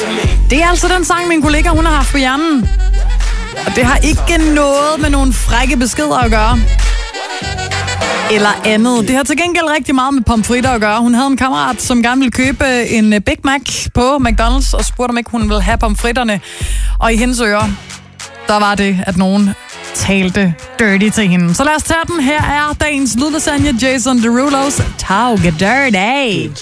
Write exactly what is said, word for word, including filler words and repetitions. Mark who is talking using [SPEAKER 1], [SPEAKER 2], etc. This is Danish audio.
[SPEAKER 1] Det er altså den sang, min kollega hun har haft på hjernen. Og det har ikke noget med nogle frække beskeder at gøre. Eller andet. Det har til gengæld rigtig meget med pomfritter at gøre. Hun havde en kammerat, som gerne ville købe en Big Mac på McDonald's, og spurgte, om ikke hun ville have pomfritterne. Og i hendes ører, der var det, at nogen talte dirty til hende. Så lad os tage den. Her er dagens lydlasagne, Jason Derulo's Talk Dirty.